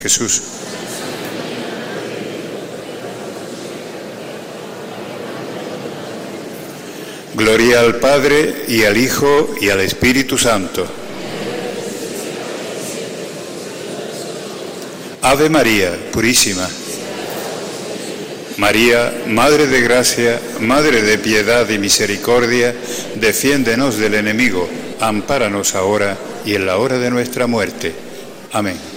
Jesús. Gloria al Padre, y al Hijo, y al Espíritu Santo. Ave María, purísima. María, Madre de Gracia, Madre de Piedad y Misericordia, defiéndenos del enemigo, ampáranos ahora y en la hora de nuestra muerte. Amén.